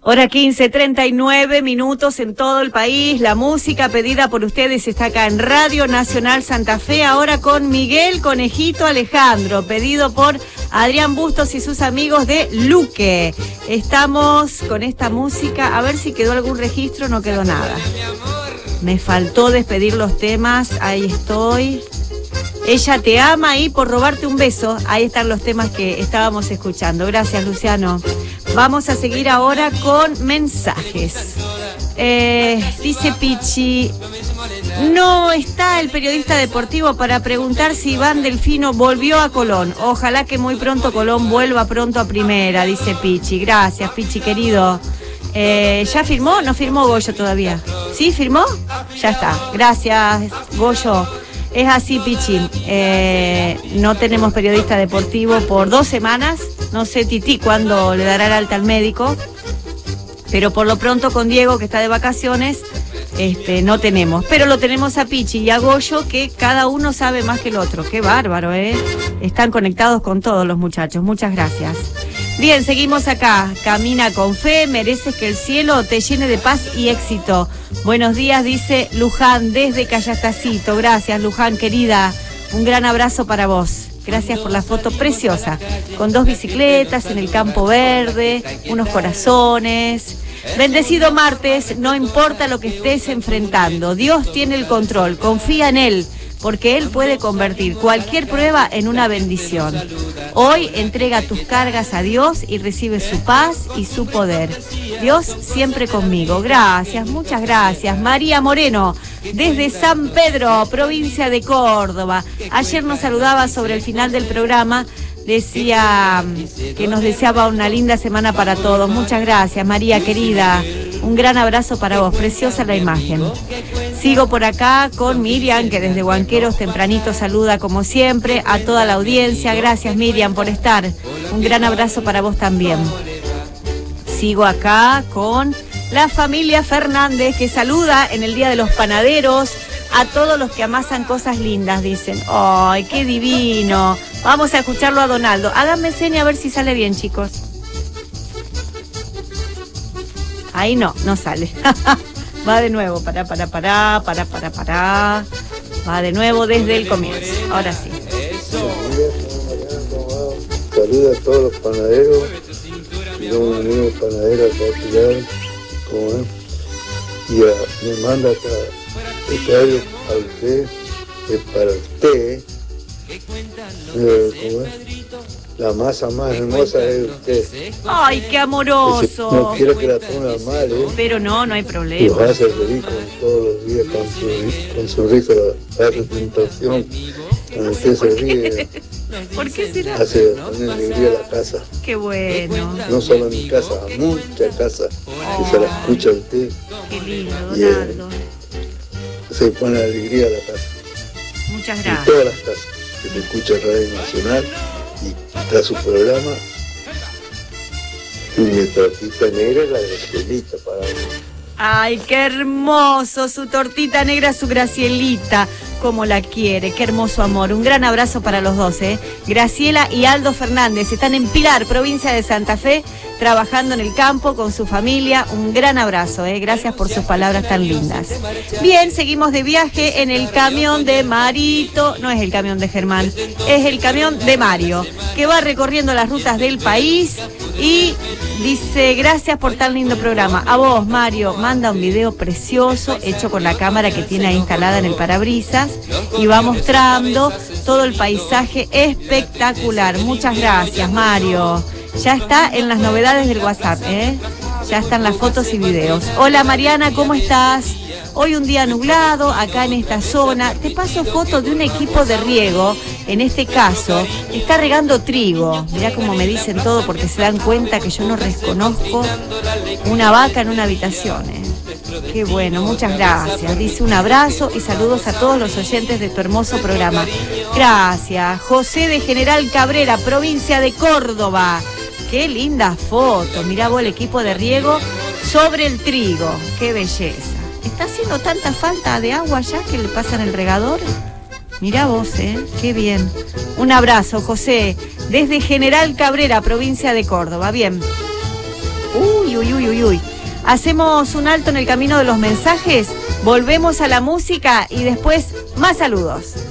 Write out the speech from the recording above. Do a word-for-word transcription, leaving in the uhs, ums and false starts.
Hora quince, treinta y nueve minutos en todo el país. La música pedida por ustedes está acá en Radio Nacional Santa Fe, ahora con Miguel Conejito Alejandro, pedido por Adrián Bustos y sus amigos de Luque. Estamos con esta música, a ver si quedó algún registro, no quedó nada. Me faltó despedir los temas, ahí estoy. Ella te ama y por robarte un beso, ahí están los temas que estábamos escuchando. Gracias, Luciano. Vamos a seguir ahora con mensajes. Eh, dice Pichi, no está el periodista deportivo para preguntar si Iván Delfino volvió a Colón. Ojalá que muy pronto Colón vuelva pronto a primera, dice Pichi. Gracias, Pichi, querido. Eh, ¿Ya firmó? ¿No firmó Goyo todavía? ¿Sí, firmó? Ya está. Gracias, Goyo. Es así, Pichi. Eh, no tenemos periodista deportivo por dos semanas. No sé, Titi, cuándo le dará el alta al médico. Pero por lo pronto con Diego, que está de vacaciones, este, no tenemos. Pero lo tenemos a Pichi y a Goyo, que cada uno sabe más que el otro. Qué bárbaro, ¿eh? Están conectados con todos los muchachos. Muchas gracias. Bien, seguimos acá. Camina con fe, mereces que el cielo te llene de paz y éxito. Buenos días, dice Luján, desde Callastacito. Gracias, Luján, querida. Un gran abrazo para vos. Gracias por la foto preciosa. Con dos bicicletas en el campo verde, unos corazones. Bendecido martes, no importa lo que estés enfrentando. Dios tiene el control, confía en Él, porque Él puede convertir cualquier prueba en una bendición. Hoy entrega tus cargas a Dios y recibe su paz y su poder. Dios siempre conmigo. Gracias, muchas gracias. María Moreno, desde San Pedro, provincia de Córdoba. Ayer nos saludaba sobre el final del programa. Decía que nos deseaba una linda semana para todos. Muchas gracias, María, querida. Un gran abrazo para vos. Preciosa la imagen. Sigo por acá con Miriam, que desde Huanqueros tempranito saluda como siempre a toda la audiencia. Gracias, Miriam, por estar. Un gran abrazo para vos también. Sigo acá con la familia Fernández, que saluda en el Día de los Panaderos a todos los que amasan cosas lindas, dicen. ¡Ay, qué divino! Vamos a escucharlo a Donaldo. Háganme seña a ver si sale bien, chicos. Ahí no, no sale. Va de nuevo, para, para, para, para, para, para. Va de nuevo desde el comienzo. Ahora sí. Saluda a todos los panaderos. Y a un amigo panadero acá, ¿cómo es? Y a, me manda acá este audio a usted, es para usted. Eh, ¿Cómo es? La masa más hermosa es usted. ¡Ay, qué amoroso! No quiero que la ponga mal, ¿eh? Pero no, no hay Y problema. los hace feliz con todos los días, con su, con su risa, la representación. Cuando usted se ríe, ¿Por qué será? hace poner alegría a la casa. Qué bueno. No solo a mi casa, a mucha casa que se la escucha a usted. Qué lindo, Y, eh, Donaldo. Se pone alegría a la casa. Muchas En gracias. todas las casas que se escucha Radio Nacional y está su programa. Y mi tortita negra es la Gracielita para mí. Ay, qué hermoso, su tortita negra, su Gracielita, como la quiere, qué hermoso amor. Un gran abrazo para los dos, ¿eh? Graciela y Aldo Fernández están en Pilar, provincia de Santa Fe, trabajando en el campo con su familia. Un gran abrazo, ¿eh? Gracias por sus palabras tan lindas. Bien, seguimos de viaje en el camión de Marito, no es el camión de Germán, es el camión de Mario, que va recorriendo las rutas del país y dice, gracias por tan lindo programa. A vos, Mario, manda un video precioso hecho con la cámara que tiene ahí instalada en el parabrisas y va mostrando todo el paisaje espectacular. Muchas gracias, Mario. Ya está en las novedades del WhatsApp, ¿eh? Ya están las fotos y videos. Hola, Mariana, ¿cómo estás? Hoy un día nublado acá en esta zona. Te paso fotos de un equipo de riego. En este caso, está regando trigo. Mirá cómo me dicen todo porque se dan cuenta que yo no reconozco una vaca en una habitación, ¿eh? Qué bueno, muchas gracias. Dice un abrazo y saludos a todos los oyentes de tu hermoso programa. Gracias. José de General Cabrera, provincia de Córdoba. Qué linda foto. Mirá vos el equipo de riego sobre el trigo. Qué belleza. ¿Está haciendo tanta falta de agua ya que le pasan el regador? Mirá vos, ¿eh? Qué bien. Un abrazo, José, desde General Cabrera, provincia de Córdoba. Bien. Uy, uy, uy, uy, uy. Hacemos un alto en el camino de los mensajes, volvemos a la música y después más saludos.